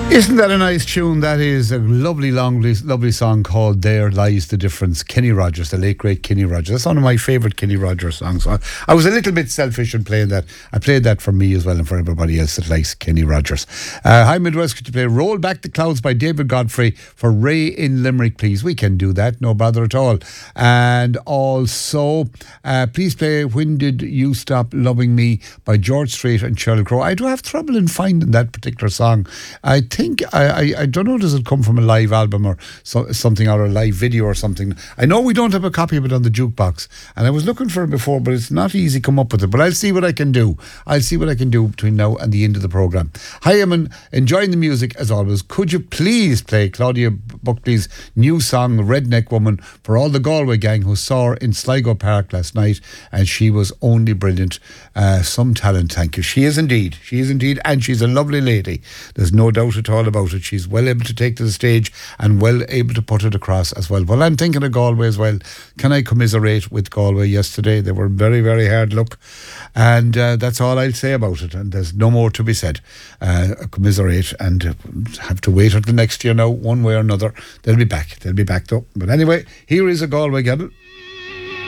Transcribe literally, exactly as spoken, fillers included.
Isn't that a nice tune? That is a lovely, long, lovely song called There Lies the Difference. Kenny Rogers, the late, great Kenny Rogers. That's one of my favourite Kenny Rogers songs. I, I was a little bit selfish in playing that. I played that for me as well and for everybody else that likes Kenny Rogers. Uh, hi, Midwest, could you play Roll Back the Clouds by David Godfrey for Ray in Limerick, please? We can do that, no bother at all. And also, uh, please play When Did You Stop Loving Me by George Strait and Sheryl Crow. I do have trouble in finding that particular song. I think I, I, I don't know, does it come from a live album or so, something, or a live video or something? I know we don't have a copy of it on the jukebox, and I was looking for it before, but it's not easy to come up with it. But I'll see what I can do. I'll see what I can do between now and the end of the programme. Hi, I'm enjoying the music as always. Could you please play Claudia Buckley's new song, Redneck Woman, for all the Galway gang who saw her in Sligo Park last night, and she was only brilliant. Uh, some talent, thank you. She is indeed. She is indeed, and she's a lovely lady. There's no doubt at all about it. She's well able to take to the stage and well able to put it across as well. Well, I'm thinking of Galway as well. Can I commiserate with Galway yesterday? They were very, very hard luck, and uh, that's all I'll say about it, and there's no more to be said. Uh, commiserate and uh, have to wait until next year now, one way or another. They'll be back. They'll be back though. But anyway, here is a Galway Gabble.